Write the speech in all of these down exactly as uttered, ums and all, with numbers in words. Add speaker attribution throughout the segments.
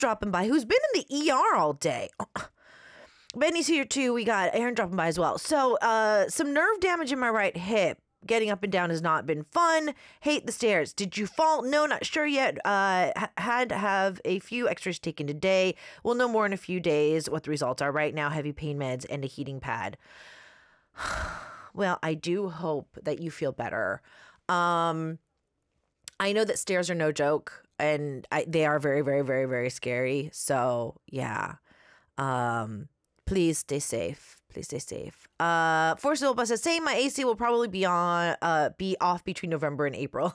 Speaker 1: dropping by, who's been in the E R all day. Benny's here too. We got Aaron dropping by as well. So, uh, some nerve damage in my right hip. Getting up and down has not been fun. Hate the stairs. Did you fall? No, not sure yet. Uh, ha- had to have a few x-rays taken today. We'll know more in a few days what the results are. Right now, heavy pain meds and a heating pad. Well, I do hope that you feel better. Um, I know that stairs are no joke, and I, they are very, very, very, very scary. So, yeah. Um, please stay safe. Please stay safe. Uh, Force Silva says, "Say my A C will probably be on, uh, be off between November and April."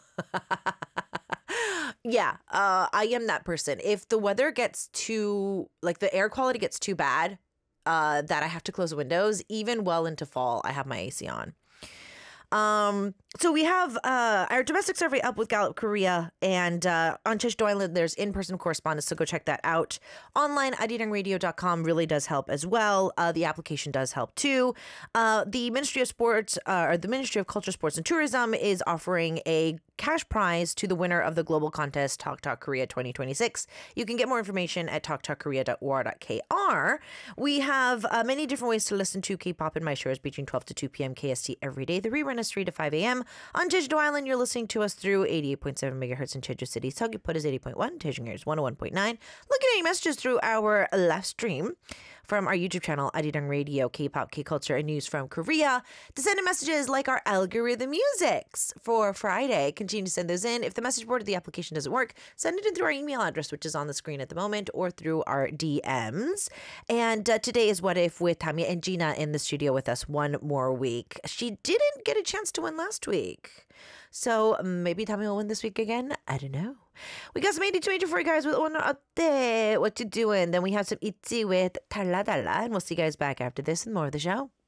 Speaker 1: Yeah, uh, I am that person. If the weather gets too, like the air quality gets too bad, uh, that I have to close the windows, even well into fall, I have my A C on. Um, so we have uh, our domestic survey up with Gallup Korea, and uh, on Jeju Island, there's in-person correspondence, so go check that out. Online, arirang radio dot com really does help as well. Uh, the application does help too. Uh, the Ministry of Sports, uh, or the Ministry of Culture, Sports and Tourism is offering a cash prize to the winner of the global contest Talk Talk Korea twenty twenty-six. You can get more information at talk talk korea dot o r dot k r. We have uh, many different ways to listen to K-pop in my shows between twelve to two p.m. K S T every day. The rerun is three to five a.m. On Jeju Island, you're listening to us through eighty-eight point seven megahertz in Jeju City. Seogwipo is eighty point one. Daejeon is one oh one point nine. Look at any messages through our live stream from our YouTube channel, Arirang Radio, K-pop, K-culture, and news from Korea. To send in messages like our algorithm musics for Friday, continue to send those in. If the message board or the application doesn't work, send it in through our email address, which is on the screen at the moment, or through our D Ms. And uh, today is What If with Tanya and Gina in the studio with us one more week. She didn't get a chance to win last week. So maybe Tanya will win this week again. I don't know. We got some eighty-two major for you guys with 오늘 어때? What you doing? Then we have some ITZY with 달라 달라. And we'll see you guys back after this and more of the show.